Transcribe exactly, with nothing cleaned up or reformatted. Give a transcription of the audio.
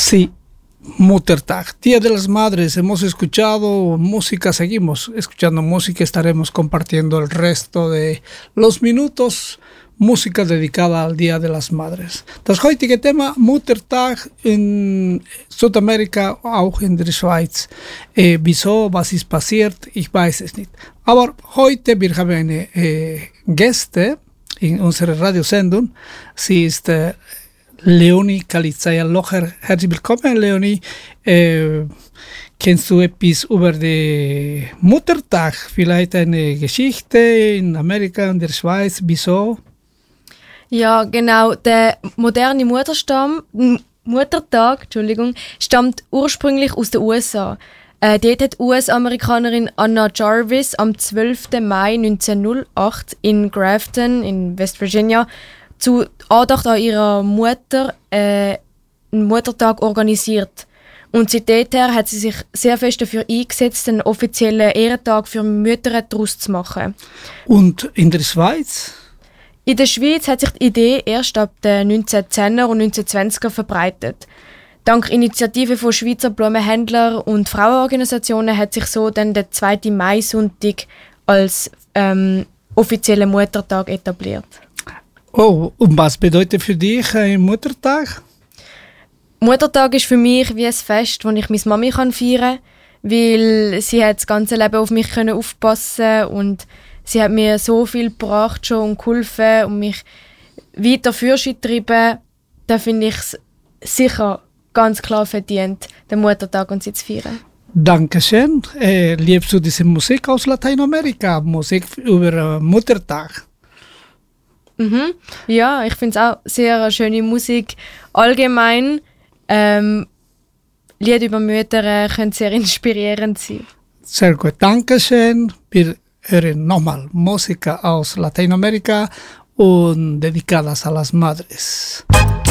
Sí, Muttertag, Día de las Madres. Hemos escuchado música, seguimos escuchando música, estaremos compartiendo el resto de los minutos, música dedicada al Día de las Madres. Das heutige Thema Muttertag in Südamerika, auch in der Schweiz. Äh, wieso, was ist passiert? Ich weiß es nicht. Aber heute, wir haben eine äh, Gäste in unserer Radiosendung. Sie ist äh, Leonie Kalizaya-Locher. Herzlich willkommen, Leonie. Äh, kennst du etwas über den Muttertag? Vielleicht eine Geschichte in Amerika, in der Schweiz? Wieso? Ja, genau. Der moderne Mutterstamm, Muttertag Entschuldigung, stammt ursprünglich aus den U S A. Äh, dort hat U S-Amerikanerin Anna Jarvis am zwölften Mai neunzehnhundertacht in Grafton in West Virginia zu Andacht an ihrer Mutter äh, einen Muttertag organisiert. Und seitdem hat sie sich sehr fest dafür eingesetzt, einen offiziellen Ehrentag für Mütter daraus zu machen. Und in der Schweiz? In der Schweiz hat sich die Idee erst ab den neunzehnhundertzehner und neunzehnhundertzwanziger verbreitet. Dank Initiativen von Schweizer Blumenhändlern und Frauenorganisationen hat sich so dann der zweite Mai-Sonntag als ähm, offizieller Muttertag etabliert. Oh, und was bedeutet für dich ein Muttertag? Muttertag ist für mich wie ein Fest, wo ich meine Mami feiern kann, weil sie hat das ganze Leben auf mich aufpassen und sie hat mir so viel gebracht schon und geholfen und mich weiter Fürsorge getrieben. Da finde ich es sicher ganz klar verdient, den Muttertag und sie zu feiern. Dankeschön. Äh, liebst du diese Musik aus Lateinamerika? Musik über äh, Muttertag? Mhm. Ja, ich finde es auch sehr schöne Musik. Allgemein, ähm, Lieder über Mütter äh, können sehr inspirierend sein. Sehr gut, Dankeschön. Wir hören nochmal Música aus Lateinamerika und dedicadas a las madres.